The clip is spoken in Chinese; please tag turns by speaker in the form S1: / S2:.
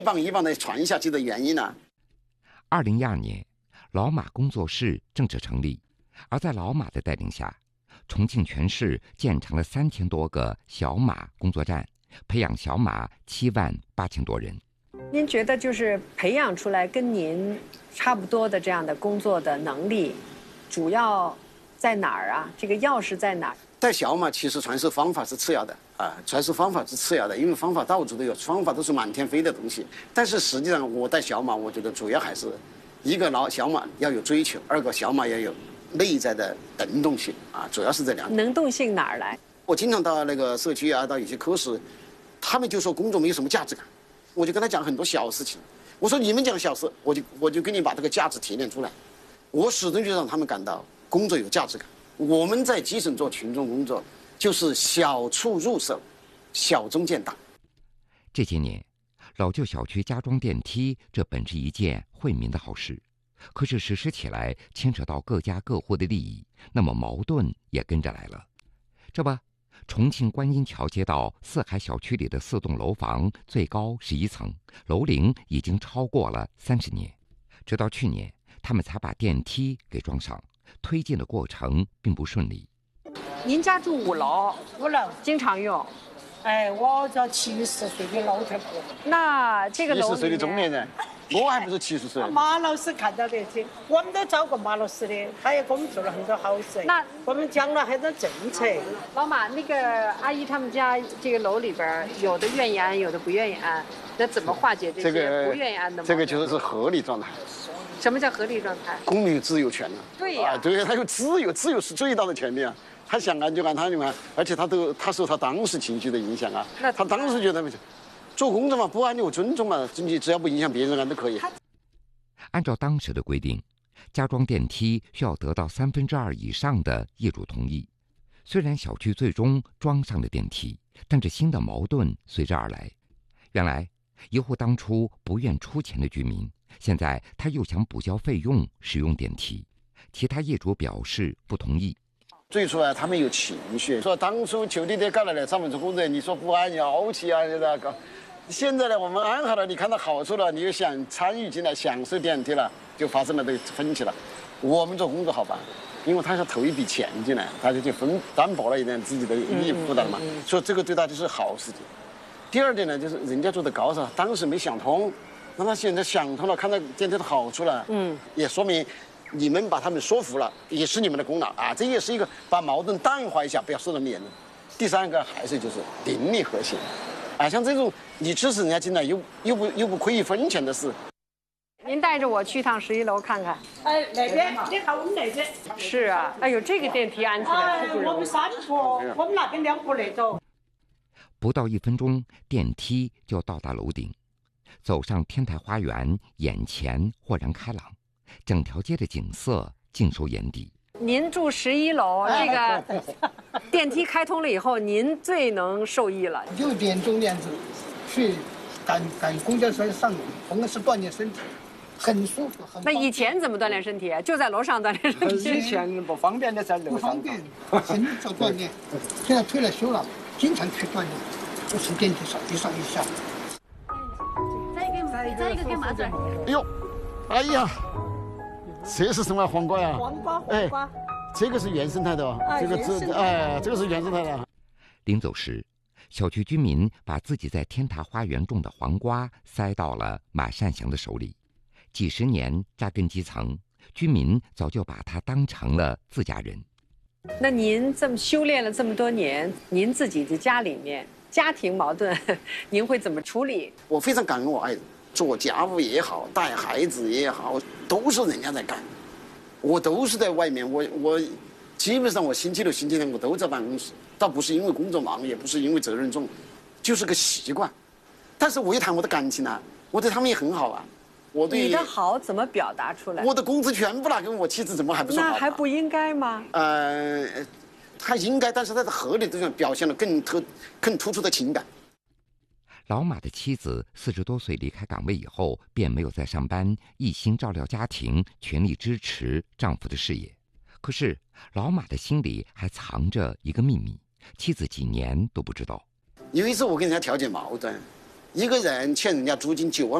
S1: 棒一棒的传下去的原因呢
S2: ？2012年，老马工作室正式成立，而在老马的带领下，重庆全市建成了3000多个小马工作站，培养小马78000多人。
S3: 您觉得就是培养出来跟您差不多的这样的工作的能力，主要在哪儿啊？这个钥匙在哪儿？
S1: 带小马其实传授方法是次要的啊，传授方法是次要的，因为方法到处都有，方法都是满天飞的东西。但是实际上，我带小马，我觉得主要还是一个小马要有追求，二个小马要有内在的能动性啊，主要是这两点。
S3: 能动性哪儿来？
S1: 我经常到那个社区啊，到有些科室，他们就说工作没有什么价值感，我就跟他讲很多小事情。我说你们讲小事，我就给你把这个价值提炼出来。我始终就让他们感到工作有价值感。我们在基层做群众工作，就是小处入手，小中见大。
S2: 这些年，老旧小区加装电梯，这本是一件惠民的好事，可是实施起来牵扯到各家各户的利益，那么矛盾也跟着来了。这不，重庆观音桥街道四海小区里的4栋楼房，最高11层，楼龄已经超过了30年。直到去年，他们才把电梯给装上。推进的过程并不顺利。
S3: 您家住5楼
S4: ？5楼，
S3: 经常用。
S4: 我叫70岁的老太婆。
S3: 那这个楼
S1: 70岁的中年人，我还不是70岁。
S4: 马老师看到的这，我们都找过马老师的，他也给我们做了很多好事。
S3: 那
S4: 我们讲了很多政策。
S3: 老马，那个阿姨他们家这个楼里边，有的愿意安，有的不愿意安，那怎么化解这些不愿意安的？
S1: 这个就是合理状态。
S3: 什么叫合理状态？
S1: 公民有自由权啊。
S3: 对呀。
S1: 对，他有自由，自由是最大的权利啊。他想安就安，他就安，而且他受他当时情绪的影响啊。他当时觉得做工作嘛，不安就尊重嘛，你只要不影响别人安都可以。
S2: 按照当时的规定，加装电梯需要得到2/3以上的业主同意。虽然小区最终装上了电梯，但是新的矛盾随之而来。原来，一户当初不愿出钱的居民，现在他又想补交费用使用电梯，其他业主表示不同意。
S1: 最初啊，他们有情绪，说当初就你得搞了来3分钟工人，你说不安要气啊，那个。现在呢，我们安好了，你看到好处了，你又想参与进来享受电梯了，就发生了这个分歧了。我们做工作好办，因为他是投一笔钱进来，他就担保了一点自己的利益负担了嘛，所以这个对他就是好事情。第二点呢，就是人家做的高噻，当时没想通，那他现在想通了，看到电梯的好处了，也说明你们把他们说服了，也是你们的功劳啊，这也是一个把矛盾淡化一下，不要说那么严重。第三个还是就是邻里和谐，啊，像这种你支持人家进来又不亏1分钱的事。
S3: 您带着我去一趟11楼看看。
S4: 那边你看我们那边。
S3: 是啊，哎呦，这个电梯安起来不容易。
S4: 我们3户，我们那边2户那种。
S2: 不到1分钟，电梯就到达楼顶，走上天台花园，眼前豁然开朗，整条街的景色尽收眼底。
S3: 您住11楼，这个电梯开通了以后，您最能受益了。
S5: 6点钟那样子去赶公交车上，同时锻炼身体，很舒服。
S3: 那以前怎么锻炼身体？就在楼上锻炼身体。
S5: 以前不方便的在楼上。不方便，很少锻炼。现在退了休了，经常去锻炼，就是电梯上一上一下。
S6: 再一个给妈子。
S1: 哎呦，哎呀，这是什么黄瓜呀？
S4: 黄瓜。
S1: 这个是原生态的哦，这个是原生态的。
S2: 临走时，小区居民把自己在天台花园种的黄瓜塞到了马善祥的手里。几10年扎根基层，居民早就把他当成了自家人。
S3: 那您这么修炼了这么多年，您自己的家里面家庭矛盾，您会怎么处理？
S1: 我非常感恩我爱人，做家务也好，带孩子也好，都是人家在干，我都是在外面。我基本上我星期六、星期天我都在办公室，倒不是因为工作忙，也不是因为责任重，就是个习惯。但是我一谈我的感情啊，我对他们也很好啊。我对
S3: 你的好怎么表达出来？
S1: 我的工资全部拿给我妻子，怎么还不算好？
S3: 那还不应该吗？
S1: 他应该，但是他的合理度上表现了更突出的情感。
S2: 老马的妻子40多岁离开岗位以后，便没有再上班，一心照料家庭，全力支持丈夫的事业。可是老马的心里还藏着一个秘密，妻子几年都不知道。
S1: 有一次我跟人家调解矛盾， 一个人欠人家租金9万